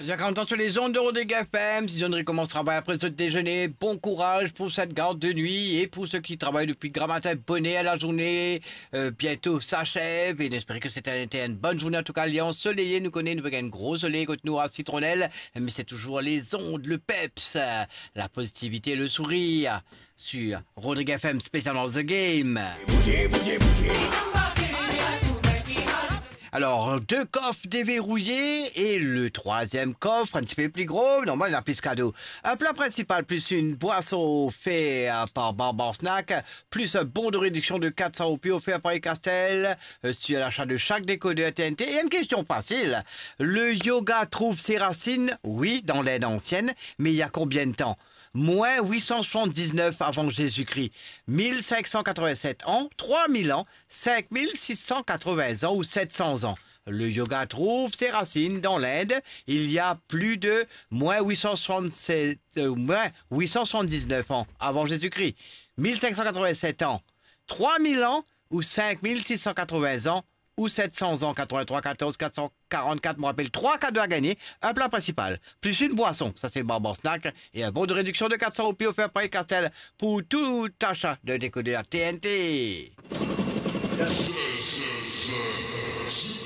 J'ai 40 ans sur les ondes de Rodrigue FM. Si John commence travail après ce déjeuner, bon courage pour cette garde de nuit et pour ceux qui travaillent depuis grand matin, bonnet à la journée. Bientôt s'achève et j'espère que c'était une bonne journée. En tout cas, lien ensoleillé, nous connaît, nous un gros soleil contre nous à citronnelle. Mais c'est toujours les ondes, le peps, la positivité, le sourire sur Rodrigue FM spécialement The Game. Bougez, bougez, bougez. Alors, 2 coffres déverrouillés et le 3e coffre, un petit peu plus gros, normal, il a plus cadeau. Un plat principal plus une boisson fait par Barbar Snack, plus un bon de réduction de 400 roupies offert par Castel sur l'achat de chaque décodeur TNT. Et une question facile. Le yoga trouve ses racines, oui, dans l'Inde ancienne, mais il y a combien de temps? Moins 879 avant Jésus-Christ, 1587 ans, 3000 ans, 5680 ans ou 700 ans. Le yoga trouve ses racines dans l'Inde il y a plus de moins 879 ans avant Jésus-Christ, 1587 ans, 3000 ans ou 5680 ans ou 700 ans, 83, 14, 444, me rappelle 3 cadeaux à gagner, un plat principal, plus une boisson, ça c'est Barbar Snack, et un bon de réduction de 400 roupies offert par Castel pour tout achat de décodeur TNT.